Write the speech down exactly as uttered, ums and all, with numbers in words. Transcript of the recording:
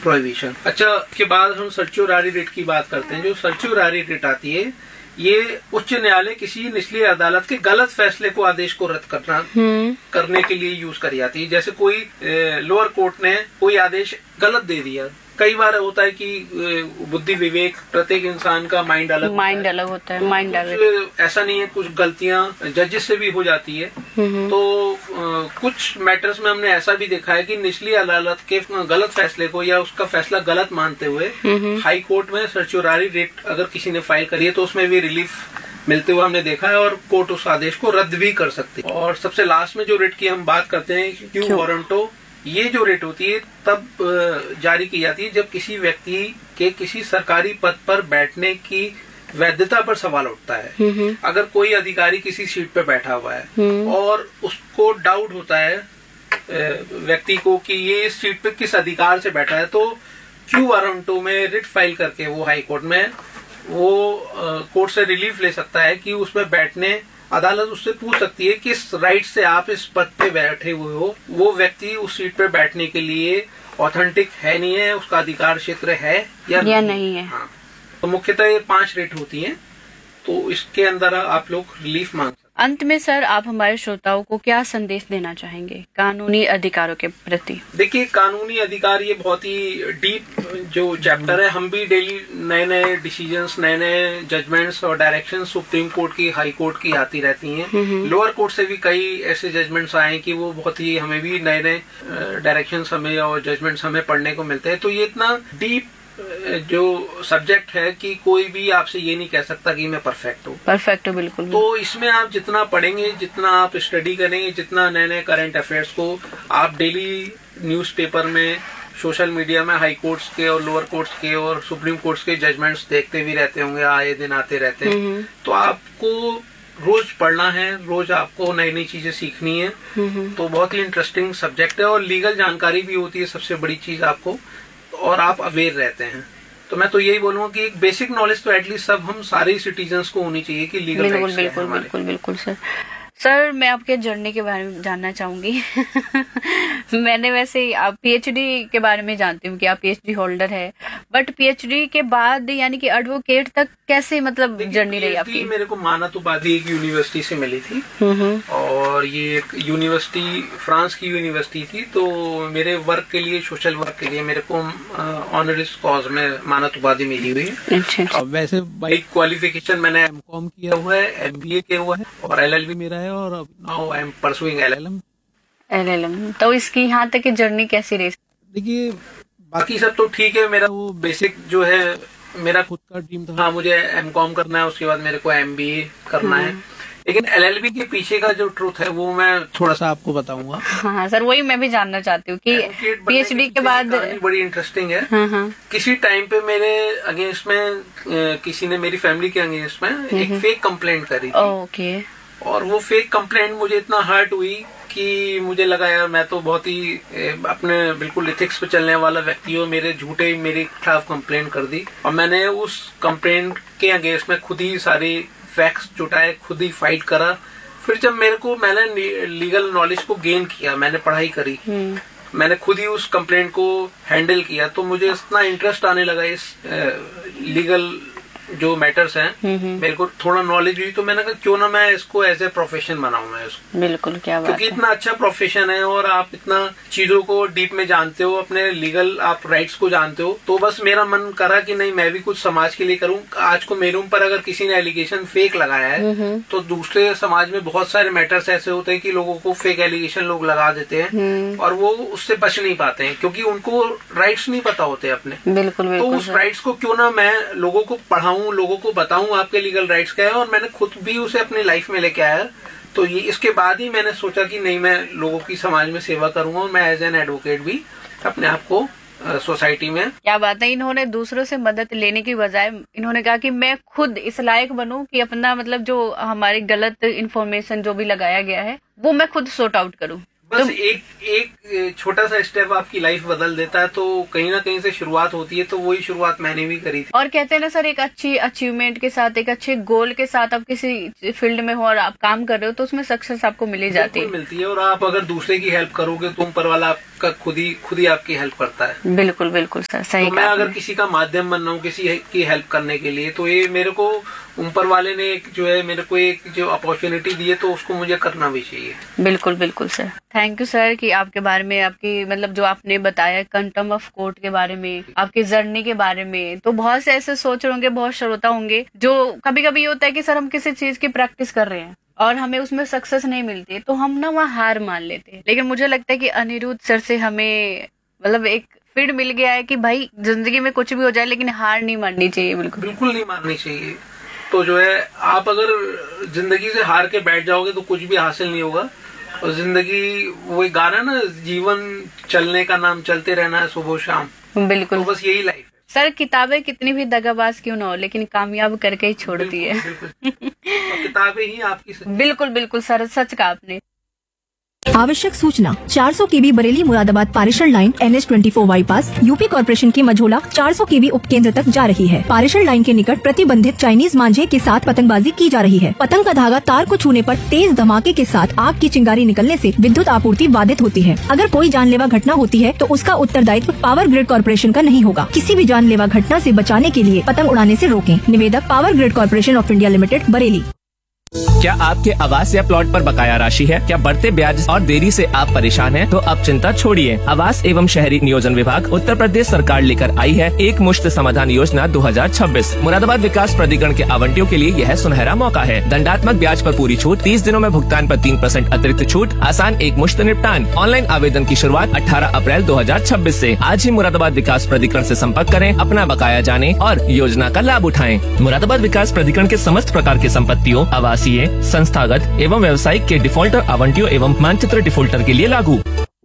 Prohibition. अच्छा, उसके बाद हम सर्च्योरारी रिट की बात करते हैं। जो सर्च्योरारी रिट आती है, ये उच्च न्यायालय किसी निचली अदालत के गलत फैसले को, आदेश को रद्द करना करने के लिए यूज करी जाती है। जैसे कोई लोअर कोर्ट ने कोई आदेश गलत दे दिया। कई बार होता है कि बुद्धि विवेक, प्रत्येक इंसान का माइंड अलग माइंड अलग होता है, माइंड अलग, ऐसा नहीं है, कुछ गलतियां जजेस से भी हो जाती है। तो आ, कुछ मैटर्स में हमने ऐसा भी देखा है कि निचली अदालत के गलत फैसले को या उसका फैसला गलत मानते हुए हाई कोर्ट में सर्च्योरारी रिट अगर किसी ने फाइल करी है तो उसमें भी रिलीफ मिलते हुए हमने देखा है, और कोर्ट उस आदेश को रद्द भी कर सकती है। और सबसे लास्ट में जो रिट की हम बात करते हैं, क्यू वारंटो, ये जो रिट होती है तब जारी की जाती है जब किसी व्यक्ति के किसी सरकारी पद पर बैठने की वैधता पर सवाल उठता है। अगर कोई अधिकारी किसी सीट पर बैठा हुआ है और उसको डाउट होता है व्यक्ति को कि ये इस सीट पर किस अधिकार से बैठा है, तो क्यू वारंटो में रिट फाइल करके वो हाई कोर्ट में वो कोर्ट से रिलीफ ले सकता है कि उसमें बैठने, अदालत उससे पूछ सकती है किस राइट से आप इस पद पे बैठे हुए हो, वो व्यक्ति उस सीट पे बैठने के लिए ऑथेंटिक है नहीं है, उसका अधिकार क्षेत्र है या, या नहीं है। हाँ, तो मुख्यतः ये पांच रेट होती हैं, तो इसके अंदर आप लोग रिलीफ मांग सकते हैं। अंत में सर, आप हमारे श्रोताओं को क्या संदेश देना चाहेंगे कानूनी अधिकारों के प्रति? देखिए, कानूनी अधिकार ये बहुत ही डीप जो चैप्टर है। हम भी डेली नए नए डिसीजंस, नए नए जजमेंट्स और डायरेक्शंस सुप्रीम कोर्ट की, हाई कोर्ट की आती रहती हैं। लोअर कोर्ट से भी कई ऐसे जजमेंट्स आए हैं कि वो बहुत ही, हमें भी नए नए डायरेक्शंस हमें और जजमेंट्स हमें पढ़ने को मिलते हैं। तो ये इतना डीप जो सब्जेक्ट है कि कोई भी आपसे ये नहीं कह सकता कि मैं परफेक्ट हूँ। परफेक्ट हूँ, बिल्कुल। तो इसमें आप जितना पढ़ेंगे, जितना आप स्टडी करेंगे, जितना नए नए करंट अफेयर्स को आप डेली न्यूज़पेपर में, सोशल मीडिया में हाई कोर्ट्स के और लोअर कोर्ट्स के और सुप्रीम कोर्ट्स के जजमेंट्स देखते भी रहते होंगे, आए दिन आते रहते हैं, तो आपको रोज पढ़ना है, रोज आपको नई नई चीजें सीखनी है। तो बहुत ही इंटरेस्टिंग सब्जेक्ट है और लीगल जानकारी भी होती है, सबसे बड़ी चीज आपको, और आप अवेयर रहते हैं। तो मैं तो यही बोलूंगा कि एक बेसिक नॉलेज तो एटलीस्ट सब हम सारे सिटीजन्स को होनी चाहिए कि लीगल राइट्स क्या है हमारे। बिल्कुल बिल्कुल बिल्कुल सर। सर, मैं आपके जर्नी के बारे में जानना चाहूंगी। मैंने वैसे आप पीएचडी के बारे में जानती हूँ कि आप पीएचडी होल्डर है, बट पीएचडी के बाद यानी कि एडवोकेट तक कैसे मतलब जर्नी रही आपकी? मेरे को मानत उपाधि एक यूनिवर्सिटी से मिली थी, और ये एक यूनिवर्सिटी, फ्रांस की यूनिवर्सिटी थी। तो मेरे वर्क के लिए, सोशल वर्क के लिए मेरे को ऑनरिस कॉज में मानत उपाधि मिली हुई है। अच्छा। अब वैसे बाई क्वालिफिकेशन मैंने एम कॉम किया हुआ है, एम बी ए किया हुआ है, और एल एल बी मेरा है, और now I am pursuing L L M. L L M तो इसकी यहाँ तक की जर्नी कैसी रही? देखिए, बाकी सब तो ठीक है। मेरा वो बेसिक जो है, मेरा खुद का ड्रीम था, हाँ मुझे एम कॉम करना है, उसके बाद मेरे को एम बी ए करना है। लेकिन एल एल बी के पीछे का जो ट्रूथ है वो मैं थोड़ा सा आपको बताऊंगा। हाँ सर, वही मैं भी जानना चाहती हूँ कि पीएचडी के बाद बड़ी इंटरेस्टिंग है। हाँ हाँ। किसी टाइम पे मेरे अगेंस्ट में, किसी ने मेरी फैमिली के अगेंस्ट में एक फेक कंप्लेंट करी थी। ओके। और वो फेक कंप्लेंट मुझे इतना हर्ट हुई कि मुझे लगा यार मैं तो बहुत ही अपने बिल्कुल एथिक्स पे चलने वाला व्यक्ति हूँ, मेरे झूठे मेरे खिलाफ कंप्लेंट कर दी। और मैंने उस कंप्लेंट के अगेंस्ट में खुद ही सारी फैक्ट्स जुटाए, खुद ही फाइट करा। फिर जब मेरे को, मैंने लीगल नॉलेज को गेन किया, मैंने पढ़ाई करी, मैंने खुद ही उस कंप्लेंट को हैंडल किया, तो मुझे इतना इंटरेस्ट आने लगा इस लीगल जो मैटर्स हैं, मेरे को थोड़ा नॉलेज हुई, तो मैंने कहा क्यों ना मैं इसको एज ए प्रोफेशन बनाऊं मैं इसको। बिल्कुल, क्या बात है। क्योंकि इतना अच्छा प्रोफेशन है और आप इतना चीजों को डीप में जानते हो, अपने लीगल आप राइट्स को जानते हो। तो बस मेरा मन करा कि नहीं, मैं भी कुछ समाज के लिए करूं। आज को मेरे ऊपर अगर किसी ने एलिगेशन फेक लगाया है, तो दूसरे समाज में बहुत सारे मैटर्स ऐसे होते हैं कि लोगों को फेक एलिगेशन लोग लगा देते हैं और वो उससे बच नहीं पाते हैं, क्योंकि उनको राइट्स नहीं पता होते अपने। बिल्कुल, बिल्कुल। तो उस राइट्स को क्यों ना मैं लोगों को पढ़ाऊं, लोगों को बताऊं आपके लीगल राइट्स क्या है, और मैंने खुद भी उसे अपनी लाइफ में लेके आया। तो ये इसके बाद ही मैंने सोचा कि नहीं, मैं लोगों की समाज में सेवा करूंगा, मैं एज एन एडवोकेट भी अपने आप को सोसाइटी में। क्या बात है, इन्होंने दूसरों से मदद लेने की बजाय इन्होंने कहा कि मैं खुद इस लायक बनूं कि अपना मतलब जो हमारी गलत इन्फॉर्मेशन जो भी लगाया गया है वो मैं खुद सॉर्ट आउट करूं। बस तो, एक एक छोटा सा स्टेप आपकी लाइफ बदल देता है, तो कहीं ना कहीं से शुरुआत होती है। तो वही शुरुआत मैंने भी करी थी। और कहते हैं ना सर, एक अच्छी अचीवमेंट के साथ, एक अच्छे गोल के साथ आप किसी फील्ड में हो और आप काम कर रहे हो तो उसमें सक्सेस आपको मिल ही जाती है। मिलती है। और आप अगर दूसरे की हेल्प करोगे तो ऊपर वाला आपका खुद ही खुद ही आपकी हेल्प करता है। बिल्कुल बिल्कुल सर, सही। तो मैं अगर किसी का माध्यम बन रहा हूँ किसी की हेल्प करने के लिए, तो ये मेरे को ऊपर वाले ने एक जो है मेरे को एक जो अपॉर्चुनिटी दी है, तो उसको मुझे करना भी चाहिए। बिल्कुल बिल्कुल सर। थैंक यू सर कि आपके बारे में, आपकी मतलब जो आपने बताया कंटम्प्ट ऑफ कोर्ट के बारे में, आपकी जर्नी के बारे में। तो बहुत से ऐसे सोच रहे होंगे, बहुत श्रोता होंगे जो कभी कभी ये होता है कि सर हम किसी चीज की प्रैक्टिस कर रहे हैं और हमें उसमें सक्सेस नहीं मिलती, तो हम ना वहाँ हार मान लेते हैं। लेकिन मुझे लगता है कि अनिरुद्ध सर से हमें मतलब एक फीड मिल गया है कि भाई जिंदगी में कुछ भी हो जाए लेकिन हार नहीं माननी चाहिए। बिल्कुल बिल्कुल नहीं माननी चाहिए। तो जो है आप अगर जिंदगी से हार के बैठ जाओगे तो कुछ भी हासिल नहीं होगा। और जिंदगी वही गाना ना, जीवन चलने का नाम, चलते रहना है सुबह शाम। बिल्कुल, तो बस यही लाइफ है सर। किताबें कितनी भी दगाबाज क्यों ना हो, लेकिन कामयाब करके ही छोड़ती है। और किताबें ही आपकी। बिल्कुल बिल्कुल सर, सच कहा आपने। आवश्यक सूचना, चार सौ केवी बरेली मुरादाबाद पारेषण लाइन एन एच चौबीस बाईपास यूपी कॉर्पोरेशन के मझोला चार सौ केवी उपकेंद्र तक जा रही है। पारेषण लाइन के निकट प्रतिबंधित चाइनीज मांझे के साथ पतंगबाजी की जा रही है। पतंग का धागा तार को छूने पर तेज धमाके के साथ आग की चिंगारी निकलने से विद्युत आपूर्ति बाधित होती है। अगर कोई जानलेवा घटना होती है तो उसका उत्तरदायित्व पावर ग्रिड कॉर्पोरेशन का नहीं होगा। किसी भी जानलेवा घटना से बचाने के लिए पतंग उड़ाने से रोकें। निवेदक power grid corporation of India limited, Bareilly. क्या आपके आवास या प्लॉट पर बकाया राशि है? क्या बढ़ते ब्याज और देरी से आप परेशान हैं? तो अब चिंता छोड़िए। आवास एवं शहरी नियोजन विभाग उत्तर प्रदेश सरकार लेकर आई है एक मुश्त समाधान योजना दो हज़ार छब्बीस। मुरादाबाद विकास प्राधिकरण के आवंटियों के लिए यह सुनहरा मौका है। दंडात्मक ब्याज पर पूरी छूट, तीस दिनों में भुगतान पर तीन परसेंट अतिरिक्त छूट, आसान एक मुश्त निपटान। ऑनलाइन आवेदन की शुरुआत अठारह अप्रैल दो हज़ार छब्बीस से। आज ही मुरादाबाद विकास प्राधिकरण से संपर्क करें, अपना बकाया जाने और योजना का लाभ उठाएं। मुरादाबाद विकास प्राधिकरण के समस्त प्रकार के संपत्तियों, आवासीय, संस्थागत एवं व्यवसायिक के डिफॉल्टर आवंटियों एवं मानचित्र डिफॉल्टर के लिए लागू।